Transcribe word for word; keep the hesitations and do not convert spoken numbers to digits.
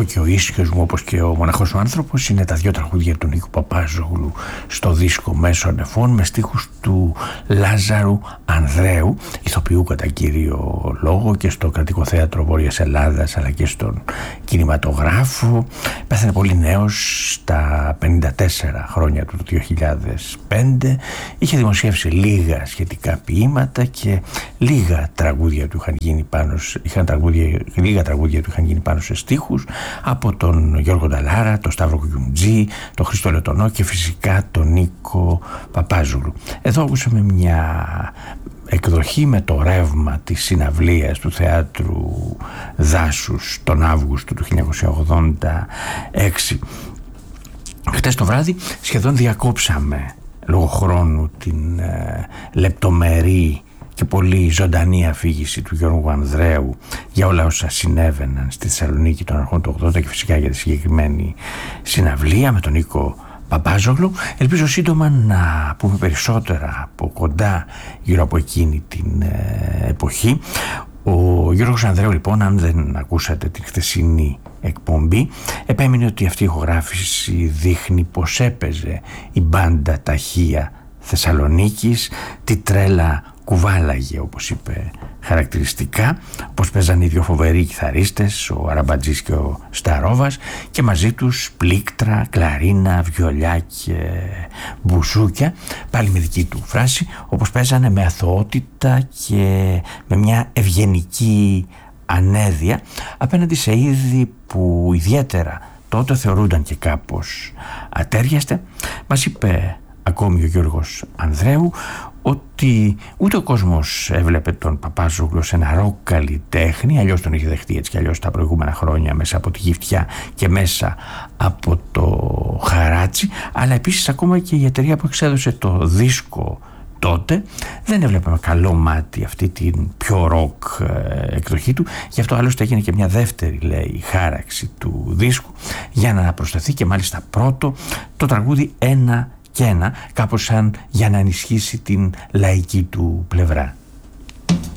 και ο ίσιος μου, όπως και ο μοναχός ο άνθρωπος, είναι τα δύο τραγούδια του Νίκου Παπάζογλου στο δίσκο Μέσω Νεφών, με στίχους του Λάζαρου Ανδρέου, ηθοποιού κατά κύριο λόγο και στο Κρατικό Θέατρο Βόρειας Ελλάδας αλλά και στον κινηματογράφο. Πέθανε πολύ νέος στα πενήντα τέσσερα χρόνια του, το δύο χιλιάδες πέντε. Είχε δημοσιεύσει λίγα σχετικά ποίηματα και λίγα τραγούδια του είχαν γίνει πάνω, είχαν τραγούδια, λίγα τραγούδια του είχαν γίνει πάνω σε στίχους από τον Γιώργο Νταλάρα, τον Σταύρο Κουκιουμτζή, τον Χρήστο Λετωνό και φυσικά τον Νίκο Παπάζογλου. Εδώ ακούσαμε μια εκδοχή με το ρεύμα της συναυλίας του Θεάτρου Δάσους τον Αύγουστο του χίλια εννιακόσια ογδόντα έξι. Χτες το βράδυ σχεδόν διακόψαμε λόγω χρόνου την ε, λεπτομερή και πολύ ζωντανή αφήγηση του Γιώργου Ανδρέου για όλα όσα συνέβαιναν στη Θεσσαλονίκη των αρχών του ογδόντα και φυσικά για τη συγκεκριμένη συναυλία με τον Νίκο Παπάζογλου. Ελπίζω σύντομα να πούμε περισσότερα από κοντά γύρω από εκείνη την ε, εποχή. Ο Γιώργος Ανδρέου, λοιπόν, αν δεν ακούσατε την χθεσινή εκπομπή, επέμεινε ότι αυτή η ηχογράφηση δείχνει πως έπαιζε η μπάντα ταχεία Θεσσαλονίκης, τη τρέλα κουβάλαγε, όπως είπε χαρακτηριστικά, όπως παίζανε οι δύο φοβεροί κιθαρίστες, ο Αραμπατζής και ο Σταρόβας, και μαζί τους πλήκτρα, κλαρίνα, βιολιά και μπουζούκια, πάλι με δική του φράση, όπως παίζανε με αθωότητα και με μια ευγενική ανέδεια απέναντι σε είδη που ιδιαίτερα τότε θεωρούνταν και κάπως ατέριαστε. Μας είπε ακόμη ο Γιώργος Ανδρέου ότι ούτε ο κόσμος έβλεπε τον Παπάζογλου σε ένα ροκ καλλιτέχνη, αλλιώς τον είχε δεχτεί έτσι κι αλλιώς τα προηγούμενα χρόνια μέσα από τη γυφτιά και μέσα από το χαράτσι, αλλά επίσης ακόμα και η εταιρεία που εξέδωσε το δίσκο τότε δεν έβλεπε με καλό μάτι αυτή την πιο ροκ ε, εκδοχή του. Γι' αυτό άλλωστε έγινε και μια δεύτερη, λέει, χάραξη του δίσκου για να προσθεθεί και μάλιστα πρώτο το τραγούδι «Ένα και ένα», κάπως σαν για να ενισχύσει την λαϊκή του πλευρά.